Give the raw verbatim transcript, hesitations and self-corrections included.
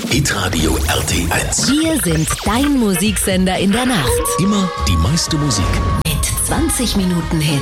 Hitradio R T eins. Wir sind dein Musiksender in der Nacht. Immer die meiste Musik. Mit zwanzig Minuten Hit.